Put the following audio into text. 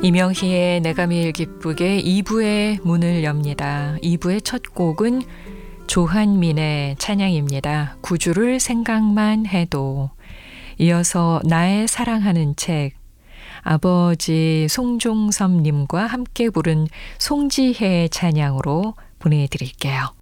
이명희의 내가 매일 기쁘게 2부의 문을 엽니다. 2부의 첫 곡은 조한민의 찬양입니다. 구주를 생각만 해도. 이어서 나의 사랑하는 책, 아버지 송종섭님과 함께 부른 송지혜의 찬양으로 보내드릴게요.